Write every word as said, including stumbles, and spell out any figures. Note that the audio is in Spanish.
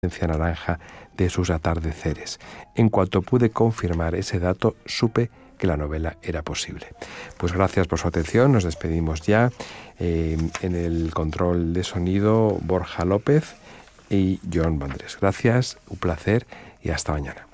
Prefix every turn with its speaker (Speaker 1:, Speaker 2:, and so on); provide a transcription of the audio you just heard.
Speaker 1: esencia naranja de sus atardeceres. En cuanto pude confirmar ese dato, supe que la novela era posible. Pues gracias por su atención, nos despedimos ya. Eh, en el control de sonido, Borja López y Joan Vandrés. Gracias, un placer y hasta mañana.